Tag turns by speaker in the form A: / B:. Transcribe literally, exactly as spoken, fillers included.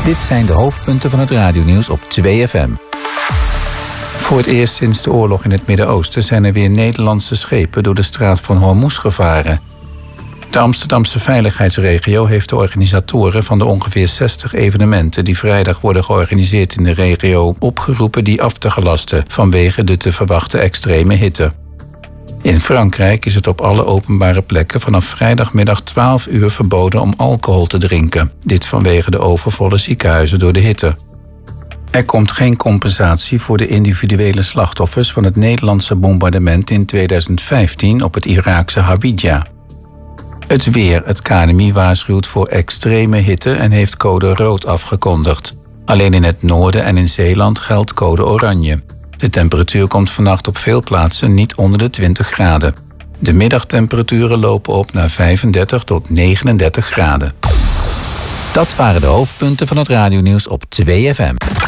A: Dit zijn de hoofdpunten van het radionieuws op twee F M. Voor het eerst sinds de oorlog in het Midden-Oosten zijn er weer Nederlandse schepen door de straat van Hormuz gevaren. De Amsterdamse veiligheidsregio heeft de organisatoren van de ongeveer zestig evenementen die vrijdag worden georganiseerd in de regio opgeroepen die af te gelasten vanwege de te verwachten extreme hitte. In Frankrijk is het op alle openbare plekken vanaf vrijdagmiddag twaalf uur verboden om alcohol te drinken. Dit vanwege de overvolle ziekenhuizen door de hitte. Er komt geen compensatie voor de individuele slachtoffers van het Nederlandse bombardement in tweeduizend vijftien op het Iraakse Hawija. Het weer. Het K N M I waarschuwt voor extreme hitte en heeft code rood afgekondigd. Alleen in het noorden en in Zeeland geldt code oranje. De temperatuur komt vannacht op veel plaatsen niet onder de twintig graden. De middagtemperaturen lopen op naar vijfendertig tot negenendertig graden. Dat waren de hoofdpunten van het radionieuws op twee F M.